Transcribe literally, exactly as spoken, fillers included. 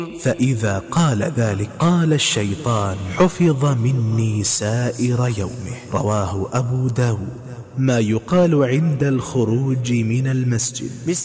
فإذا قال ذلك قال الشيطان: حفظ مني سائر يومه. رواه أبو داود. ما يقال عند الخروج من المسجد.